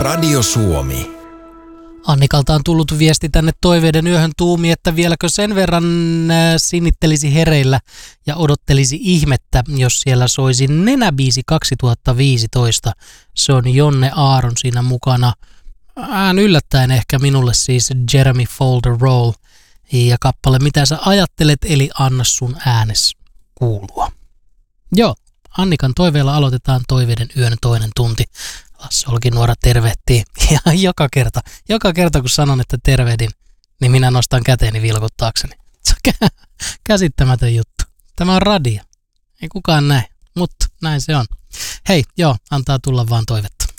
Radio Suomi. Annikalta on tullut viesti tänne toiveiden yöhön tuumi, että vieläkö sen verran sinnittelisi hereillä ja odottelisi ihmettä, jos siellä soisi Nenäbiisi 2015. Se on Jonne Aaron siinä mukana. Yllättäen ehkä minulle siis Jeremy Folder Roll ja kappale Mitä sä ajattelet, eli anna sun äänes kuulua. Joo, Annikan toiveella aloitetaan toiveiden yön toinen tunti. Lasse Olkinuora tervehtii ja joka kerta kun sanon, että tervehdin, niin minä nostan käteeni vilkuttaakseni. Se on käsittämätön juttu. Tämä on radio. Ei kukaan näe, mutta näin se on. Hei, joo, antaa tulla vaan toivetta.